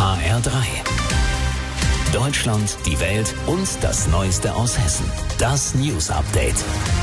HR3. Deutschland, die Welt und das Neueste aus Hessen. Das News Update.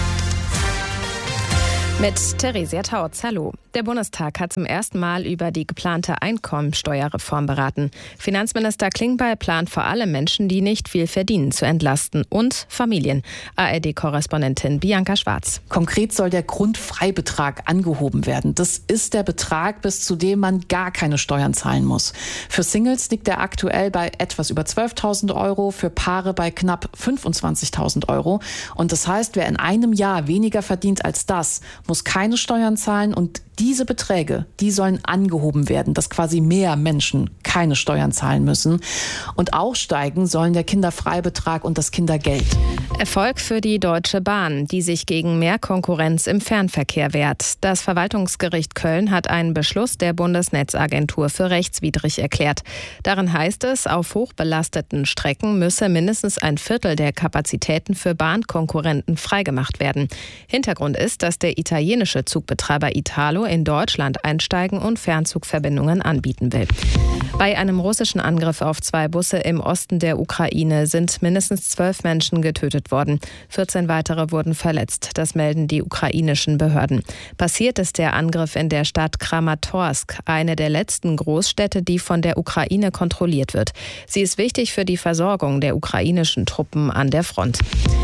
Mit Theresia Tautz, hallo. Der Bundestag hat zum ersten Mal über die geplante Einkommensteuerreform beraten. Finanzminister Klingbeil plant vor allem Menschen, die nicht viel verdienen, zu entlasten und Familien. ARD-Korrespondentin Bianca Schwarz. Konkret soll der Grundfreibetrag angehoben werden. Das ist der Betrag, bis zu dem man gar keine Steuern zahlen muss. Für Singles liegt er aktuell bei etwas über 12.000 €, für Paare bei knapp 25.000 €. Und das heißt, wer in einem Jahr weniger verdient als das, muss keine Steuern zahlen, und diese Beträge, die sollen angehoben werden, dass quasi mehr Menschen keine Steuern zahlen müssen. Und aufsteigen sollen der Kinderfreibetrag und das Kindergeld. Erfolg für die Deutsche Bahn, die sich gegen mehr Konkurrenz im Fernverkehr wehrt. Das Verwaltungsgericht Köln hat einen Beschluss der Bundesnetzagentur für rechtswidrig erklärt. Darin heißt es, auf hochbelasteten Strecken müsse mindestens ein Viertel der Kapazitäten für Bahnkonkurrenten freigemacht werden. Hintergrund ist, dass der italienische Zugbetreiber Italo in Deutschland einsteigen und Fernzugverbindungen anbieten will. Bei einem russischen Angriff auf 2 Busse im Osten der Ukraine sind mindestens 12 Menschen getötet worden. 14 weitere wurden verletzt. Das melden die ukrainischen Behörden. Passiert ist der Angriff in der Stadt Kramatorsk, eine der letzten Großstädte, die von der Ukraine kontrolliert wird. Sie ist wichtig für die Versorgung der ukrainischen Truppen an der Front.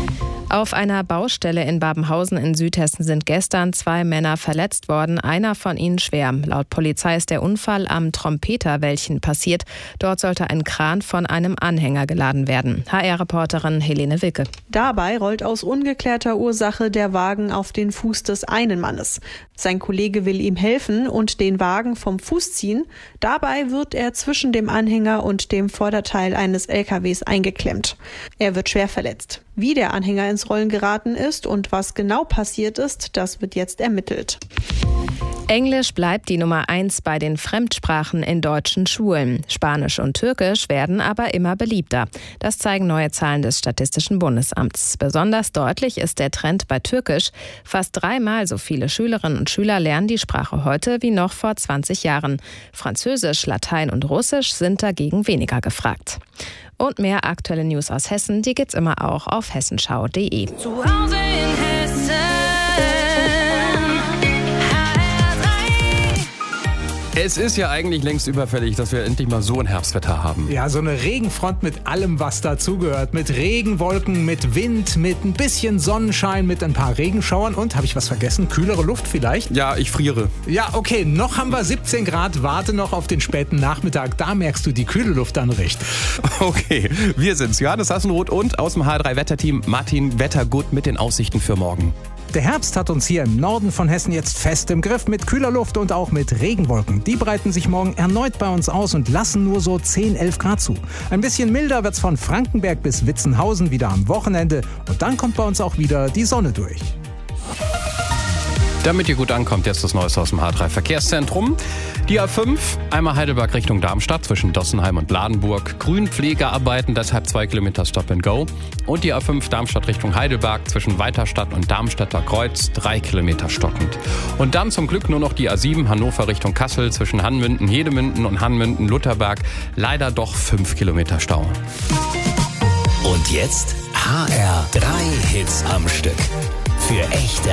Auf einer Baustelle in Babenhausen in Südhessen sind gestern 2 Männer verletzt worden, einer von ihnen schwer. Laut Polizei ist der Unfall am Trompeterwäldchen passiert. Dort sollte ein Kran von einem Anhänger geladen werden. HR-Reporterin Helene Wilke. Dabei rollt aus ungeklärter Ursache der Wagen auf den Fuß des einen Mannes. Sein Kollege will ihm helfen und den Wagen vom Fuß ziehen. Dabei wird er zwischen dem Anhänger und dem Vorderteil eines LKWs eingeklemmt. Er wird schwer verletzt. Wie der Anhänger ins Rollen geraten ist und was genau passiert ist, das wird jetzt ermittelt. Englisch bleibt die Nummer 1 bei den Fremdsprachen in deutschen Schulen. Spanisch und Türkisch werden aber immer beliebter. Das zeigen neue Zahlen des Statistischen Bundesamts. Besonders deutlich ist der Trend bei Türkisch. Fast 3-mal so viele Schülerinnen und Schüler lernen die Sprache heute wie noch vor 20 Jahren. Französisch, Latein und Russisch sind dagegen weniger gefragt. Und mehr aktuelle News aus Hessen, die gibt's immer auch auf hessenschau.de. Zu Hause in Hessen. Es ist ja eigentlich längst überfällig, dass wir endlich mal so ein Herbstwetter haben. Ja, so eine Regenfront mit allem, was dazugehört. Mit Regenwolken, mit Wind, mit ein bisschen Sonnenschein, mit ein paar Regenschauern und, habe ich was vergessen, kühlere Luft vielleicht? Ja, ich friere. Ja, okay, noch haben wir 17 Grad, warte noch auf den späten Nachmittag, da merkst du die kühle Luft dann richtig. Okay, wir sind's, Johannes Hassenroth und aus dem HR3-Wetterteam Martin Wettergut mit den Aussichten für morgen. Der Herbst hat uns hier im Norden von Hessen jetzt fest im Griff mit kühler Luft und auch mit Regenwolken. Die breiten sich morgen erneut bei uns aus und lassen nur so 10, 11 Grad zu. Ein bisschen milder wird's von Frankenberg bis Witzenhausen wieder am Wochenende und dann kommt bei uns auch wieder die Sonne durch. Damit ihr gut ankommt, jetzt das Neueste aus dem H3-Verkehrszentrum. Die A5, einmal Heidelberg Richtung Darmstadt zwischen Dossenheim und Ladenburg. Grünpflegearbeiten, deshalb 2 Kilometer Stop and Go. Und die A5 Darmstadt Richtung Heidelberg zwischen Weiterstadt und Darmstädter Kreuz, 3 Kilometer stockend. Und dann zum Glück nur noch die A7 Hannover Richtung Kassel zwischen Hanmünden, Hedemünden und Hanmünden-Lutherberg. Leider doch 5 Kilometer Stau. Und jetzt HR3 Hits am Stück. Für echte